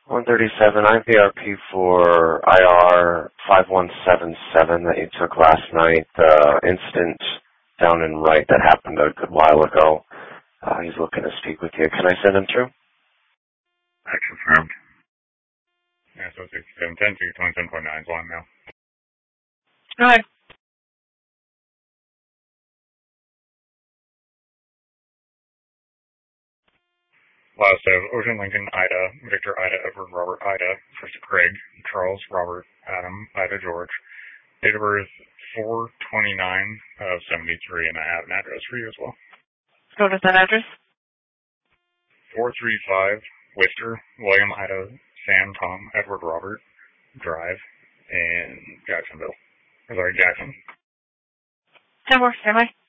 137, IVRP for IR 5177 that you took last night. Incident down and right that happened a good while ago. He's looking to speak with you. Can I send him through? That's confirmed. Yeah, so 6710 to 27.9 is on now. Hi. Last of Ocean Lincoln, Ida, Victor, Ida, Edward, Robert, Ida, first Craig, Charles, Robert, Adam, Ida, George. Date of birth 4/29 of 73, and I have an address for you as well. What is that address? 435 Worcester, William, Ida, Sam, Tom, Edward, Robert, Drive, in Jacksonville. Jackson. That works, am I?